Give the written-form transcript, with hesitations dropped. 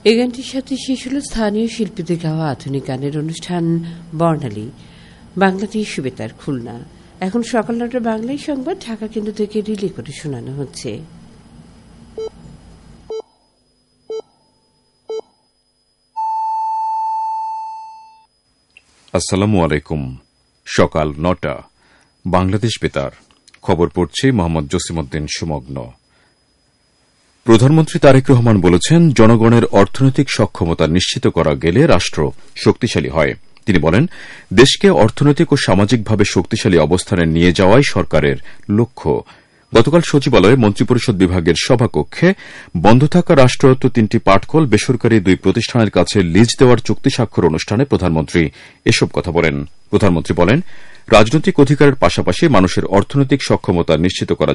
এই গানটির সাথে শেষ হল স্থানীয় শিল্পীদের গাওয়া আধুনিক গানের অনুষ্ঠান বর্ণালী। বাংলাদেশ বেতার খুলনা। এখন সকাল ৯টা বাংলায় সংবাদ ঢাকা কেন্দ্র থেকে রিলে করে শোনানো হচ্ছে। আসসালামু আলাইকুম। সকাল ৯টা বাংলাদেশ বেতার খবর পড়ছে মোহাম্মদ জসিমউদ্দিন সুমগ্ন। প্রধানমন্ত্রী তারেক রহমান বলেছেন, জনগণের অর্থনৈতিক সক্ষমতা নিশ্চিত করা গেলে রাষ্ট্র শক্তিশালী হয়। তিনি বলেন, দেশকে অর্থনৈতিক ও সামাজিকভাবে শক্তিশালী অবস্থানে নিয়ে যাওয়াই সরকারের লক্ষ্য। গতকাল সচিবালয়ে মন্ত্রিপরিষদ বিভাগের সভাকক্ষে বন্ধ থাকা রাষ্ট্রায়ত্ত ৩টি পাটকল বেসরকারি ২ প্রতিষ্ঠানের কাছে লিজ দেওয়ার চুক্তি স্বাক্ষর অনুষ্ঠানে প্রধানমন্ত্রী এসব কথা বলেন। প্রধানমন্ত্রী বলেন, রাজনৈতিক অধিকারের পাশাপাশি মানুষের অর্থনৈতিক সক্ষমতা নিশ্চিত করা